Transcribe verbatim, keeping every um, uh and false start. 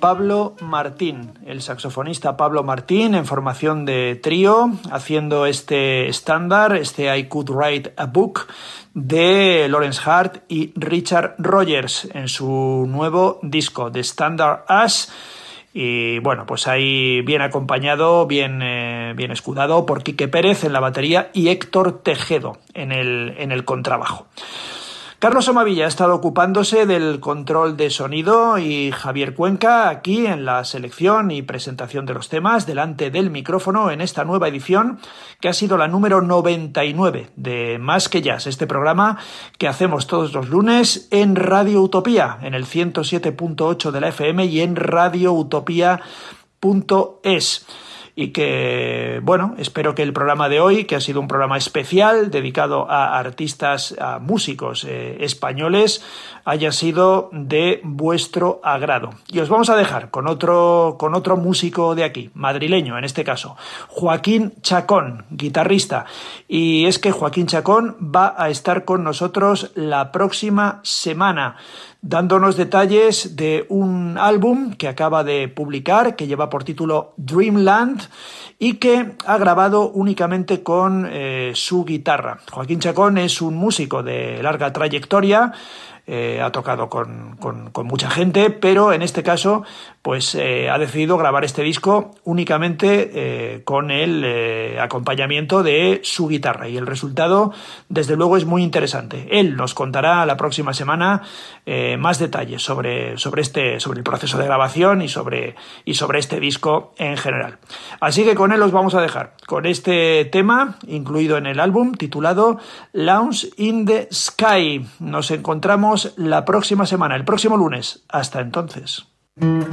Pablo Martín, el saxofonista Pablo Martín, en formación de trío, haciendo este estándar, este I Could Write a Book, de Lawrence Hart y Richard Rogers, en su nuevo disco, The Standard As. Y bueno, pues ahí bien acompañado, bien, eh, bien escudado por Quique Pérez en la batería y Héctor Tejedo en el, en el contrabajo. Carlos Omavilla ha estado ocupándose del control de sonido y Javier Cuenca aquí en la selección y presentación de los temas delante del micrófono en esta nueva edición que ha sido la número noventa y nueve de Más que Jazz, este programa que hacemos todos los lunes en Radio Utopía, en el ciento siete punto ocho de la F M y en radio utopía punto es. Y que, bueno, espero que el programa de hoy, que ha sido un programa especial dedicado a artistas, a músicos eh, españoles, haya sido de vuestro agrado. Y os vamos a dejar con otro, con otro músico de aquí, madrileño en este caso, Joaquín Chacón, guitarrista. Y es que Joaquín Chacón va a estar con nosotros la próxima semana, dándonos detalles de un álbum que acaba de publicar, que lleva por título Dreamland y que ha grabado únicamente con eh, su guitarra. Joaquín Chacón es un músico de larga trayectoria, eh, ha tocado con, con, con mucha gente, pero en este caso pues eh, ha decidido grabar este disco únicamente eh, con el eh, acompañamiento de su guitarra, y el resultado desde luego es muy interesante. Él nos contará la próxima semana eh, más detalles sobre, sobre, este, sobre el proceso de grabación y sobre, y sobre este disco en general. Así que con él os vamos a dejar con este tema incluido en el álbum titulado Lounge in the Sky. Nos encontramos la próxima semana, el próximo lunes. Hasta entonces.